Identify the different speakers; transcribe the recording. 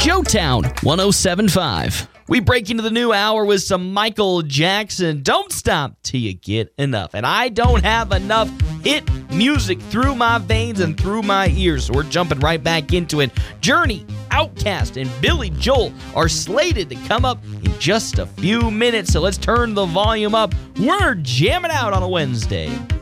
Speaker 1: Showtown 107.5. We break into the new hour with some Michael Jackson. Don't stop till you get enough. And I don't have enough hit music through my veins and through my ears. So we're jumping right back into it. Journey, Outkast, and Billy Joel are slated to come up in just a few minutes. So let's turn the volume up. We're jamming out on a Wednesday.